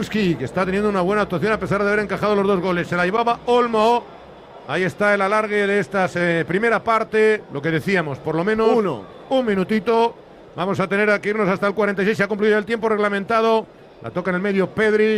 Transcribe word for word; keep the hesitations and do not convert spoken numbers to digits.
Fabianski, que está teniendo una buena actuación a pesar de haber encajado los dos goles. Se la llevaba Olmo. Ahí está el alargue de esta eh, primera parte. Lo que decíamos, por lo menos Uno. un minutito. Vamos a tener que irnos hasta el cuarenta y seis. Se ha cumplido el tiempo reglamentado. La toca en el medio Pedri.